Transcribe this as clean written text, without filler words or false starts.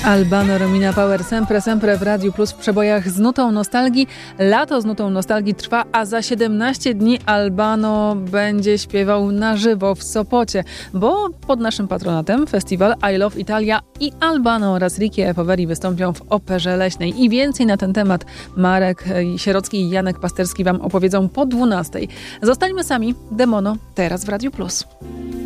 Albano, Romina Power, Sempre Sempre w Radiu Plus w przebojach z nutą nostalgii. Lato z nutą nostalgii trwa, a za 17 dni Albano będzie śpiewał na żywo w Sopocie, bo pod naszym patronatem festiwal I Love Italia i Albano oraz Ricky Poveri wystąpią w Operze Leśnej. I więcej na ten temat Marek Sierocki i Janek Pasterski wam opowiedzą po 12. Zostańmy sami. Demono teraz w Radiu Plus.